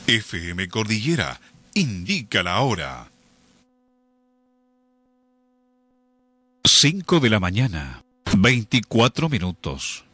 FM Cordillera indica la hora. 5 de la mañana, 24 minutos.